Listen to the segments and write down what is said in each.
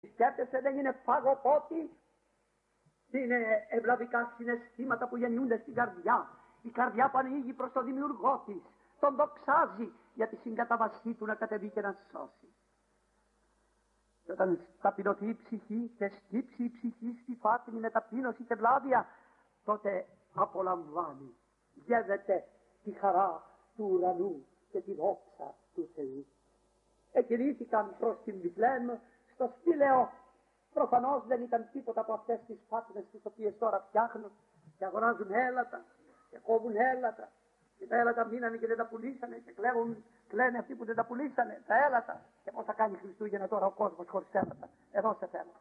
Σκέφτεσαι, δεν είναι φαγοπότη. Είναι ευλαβικά συναισθήματα που γεννιούνται στην καρδιά. Η καρδιά που ανοίγει προς τον δημιουργό της, τον δοξάζει για τη συγκαταβασή του να κατεβεί και να σώσει. Και όταν ταπεινωθεί η ψυχή και σκύψει η ψυχή στη φάτνη με ταπείνωση και βλάβεια, τότε απολαμβάνει, γεύεται τη χαρά του ουρανού και τη δόξα του Θεού. Εκκινήθηκαν προς την Βιθλεέμ, στο σπήλαιο. Προφανώς δεν ήταν τίποτα από αυτές τις φάτνες τις οποίες τώρα φτιάχνουν και αγοράζουν έλατα και κόβουν έλατα. Και τα έλατα μείνανε και δεν τα πουλήσανε και κλαίνε αυτοί που δεν τα πουλήσανε τα έλατα. Και πώς θα κάνει Χριστούγεννα τώρα ο κόσμος χωρίς έλατα? Εδώ σε θέλω.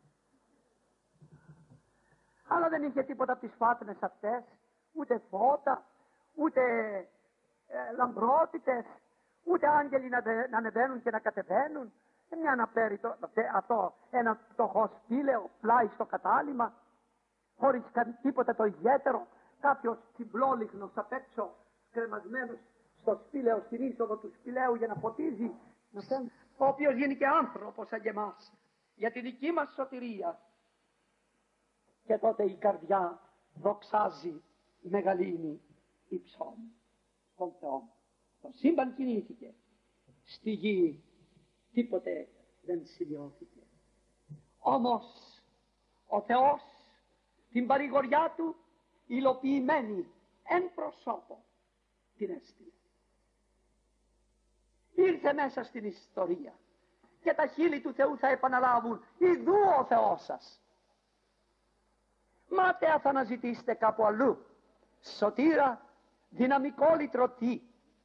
Αλλά δεν είχε τίποτα από τις φάτνες αυτές, ούτε φώτα, ούτε λαμπρότητες, ούτε άγγελοι να ανεβαίνουν και να κατεβαίνουν. Μια να φέρει αυτό ένα φτωχό σπήλαιο πλάι στο κατάλημα, χωρίς τίποτα το ιδιαίτερο, κάποιος τσιμπλόλιχνος απ' έξω, κρεμασμένος στο σπήλαιο, στην είσοδο του σπηλαίου για να φωτίζει, ο οποίος γίνει και άνθρωπος σαν και εμάς, για τη δική μας σωτηρία. Και τότε η καρδιά δοξάζει μεγαλύνει υψών στον Θεό. Το σύμπαν κινήθηκε, στη γη τίποτε δεν σημειώθηκε. Όμως ο Θεός την παρηγοριά του υλοποιημένη εν προσώπο την έστειλε. Ήρθε μέσα στην ιστορία και τα χείλη του Θεού θα επαναλάβουν: ιδού ο Θεός σας. Μάταια θα αναζητήσετε κάπου αλλού σωτήρα, δυναμικό λυτρωτή,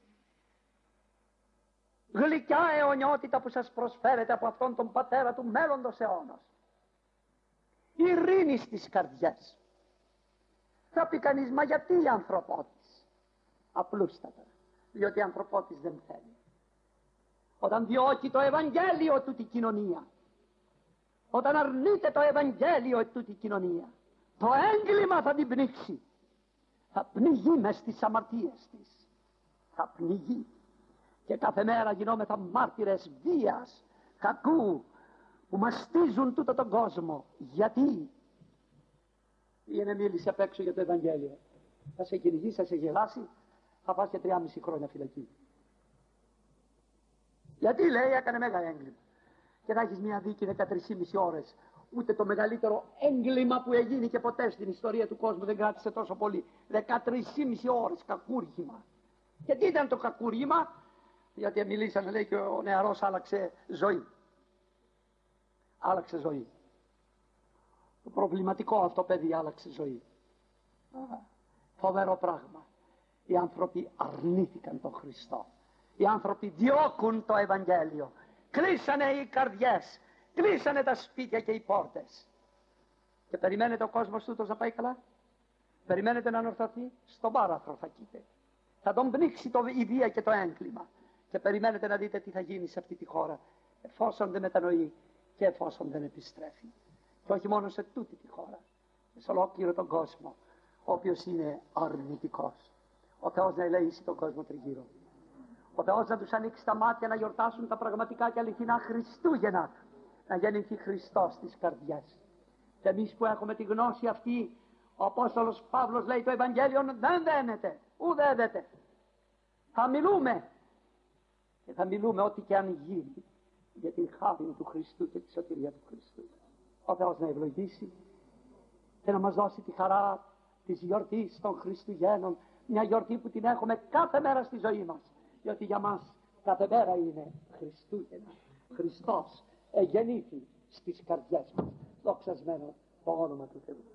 γλυκιά αιωνιότητα που σας προσφέρεται από αυτόν τον Πατέρα του μέλλοντος αιώνος. Ειρήνη στις καρδιές. Θα πει κανείς, μα γιατί η ανθρωπότης? Απλούστατα, διότι η ανθρωπότης δεν θέλει. Όταν διώκει το Ευαγγέλιο τούτη κοινωνία, όταν αρνείται το Ευαγγέλιο τούτη κοινωνία, το έγκλημα θα την πνίξει. Θα πνιγεί μες στις αμαρτίες της. Θα πνιγεί. Και κάθε μέρα γινόμεθα μάρτυρες βίας, κακού, που μαστίζουν τούτο τον κόσμο. Γιατί? Πήγαινε μίλησε απ' έξω για το Ευαγγέλιο. Θα σε κυνηγήσει, θα σε γελάσει, θα πας και 3,5 χρόνια φυλακή. Γιατί, λέει, έκανε μέγα έγκλημα. Και να έχεις μια δίκη 13,5 ώρες. Ούτε το μεγαλύτερο έγκλημα που έγινε και ποτέ στην ιστορία του κόσμου δεν κράτησε τόσο πολύ. 13,5 ώρες κακούργημα. Και τι ήταν το κακούργημα? Γιατί μιλήσανε, λέει, και ο νεαρός άλλαξε ζωή. Άλλαξε ζωή. Το προβληματικό αυτό παιδί άλλαξε ζωή. Φοβερό πράγμα. Οι άνθρωποι αρνήθηκαν τον Χριστό. Οι άνθρωποι διώκουν το Ευαγγέλιο. Κλείσανε οι καρδιές. Κλείσανε τα σπίτια και οι πόρτες. Και περιμένετε ο κόσμος τούτος να πάει καλά? Περιμένετε να ανορθωθεί? Στον πάραθρο θα κοίται. Θα τον πνίξει η βία και το έγκλημα. Και περιμένετε να δείτε τι θα γίνει σε αυτή τη χώρα, εφόσον δεν μετανοεί και εφόσον δεν επιστρέφει. Και όχι μόνο σε τούτη τη χώρα, σε ολόκληρο τον κόσμο, ο οποίος είναι αρνητικός. Ο Θεός να ελέγξει τον κόσμο τριγύρω. Ο Θεός να τους ανοίξει τα μάτια να γιορτάσουν τα πραγματικά και αληθινά Χριστούγεννα, να γεννηθεί Χριστός στις καρδιές. Και εμείς που έχουμε τη γνώση αυτή, ο Απόστολος Παύλος λέει, το Ευαγγέλιο δεν δένεται, ουδέδεται. Θα μιλούμε. Και θα μιλούμε ό,τι και αν γίνει για την χάρη του Χριστού και τη σωτηρία του Χριστού. Ο Θεός να ευλογήσει και να μας δώσει τη χαρά της γιορτής των Χριστουγέννων, μια γιορτή που την έχουμε κάθε μέρα στη ζωή μας, διότι για μας κάθε μέρα είναι Χριστούγεννα. Χριστός εγεννήθη στις καρδιές μας. Δοξασμένο το όνομα του Θεού.